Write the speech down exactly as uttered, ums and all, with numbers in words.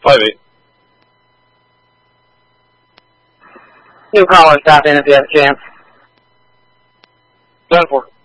five eight. New caller, stop in if you have a chance. Seven four.